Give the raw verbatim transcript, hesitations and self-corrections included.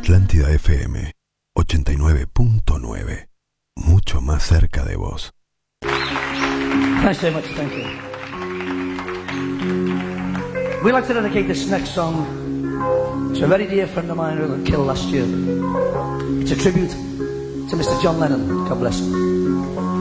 Atlántida F M ochenta y nueve punto nueve. Mucho más cerca de vos. Thanks very much, thank you. We'd like to dedicate this next song to a very dear friend of mine who got killed last year. It's a tribute to Mister John Lennon. God bless him.